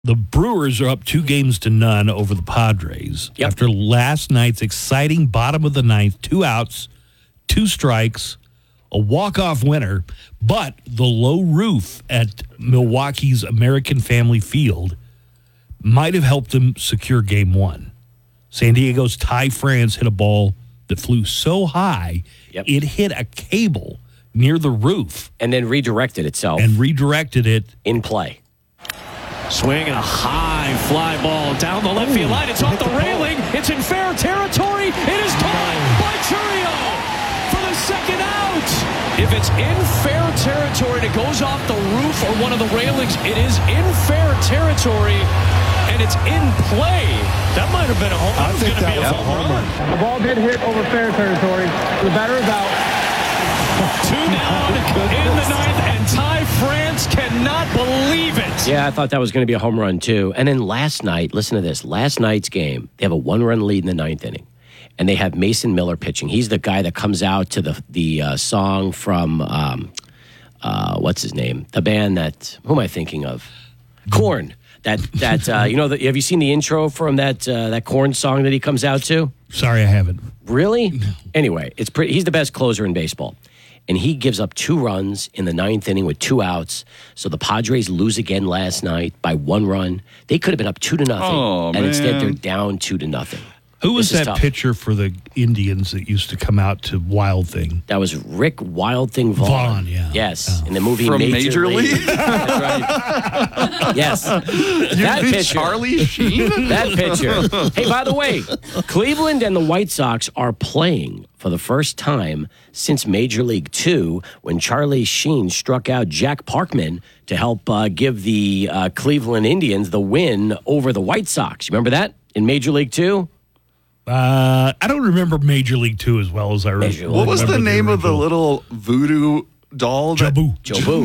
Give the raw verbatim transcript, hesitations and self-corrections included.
The Brewers are up two games to none over the Padres. Yep. After last night's exciting bottom of the ninth, two outs, two strikes, a walk-off winner, but the low roof at Milwaukee's American Family Field might have helped them secure game one. San Diego's Ty France hit a ball that flew so high, Yep. it hit a cable near the roof And then redirected itself and redirected it. in play. Swing and a high fly ball down the left field line. It's off the railing. It's in fair territory. It is caught by Churio for the second out. If it's in fair territory and it goes off the roof or one of the railings, it is in fair territory and it's in play. That might have been a home run. I think that was a home run. The ball did hit over fair territory. The batter is out. Two down in the ninth, and Ty France cannot believe it. Yeah, I thought that was going to be a home run, too. And then last night, listen to this. Last night's game, they have a one-run lead in the ninth inning, and they have Mason Miller pitching. He's the guy that comes out to the the uh, song from, um, uh, what's his name? The band that, who am I thinking of? Korn. That, that uh, you know, the, have you seen the intro from that uh, that Korn song that he comes out to? Sorry, I haven't. Really? No. Anyway, it's pretty. He's the best closer in baseball. And he gives up two runs in the ninth inning with two outs. So the Padres lose again last night by one run. They could have been up two to nothing. Oh, and man. instead they're down two to nothing. Who was This is that tough. pitcher for the Indians that used to come out to Wild Thing? That was Rick Wild Thing Vaughn. Vaughn, yeah. Yes, Oh. in the movie From Major, Major League. League? That's right. Yes. That mean pitcher. Charlie Sheen? That pitcher. Hey, by the way, Cleveland and the White Sox are playing for the first time since Major League Two, when Charlie Sheen struck out Jack Parkman to help uh, give the uh, Cleveland Indians the win over the White Sox. You remember that in Major League Two? Uh, I don't remember Major League Two as well as I remember. Major League. What was the remember name of the original. little voodoo doll? that- Jabu. Joe Boo.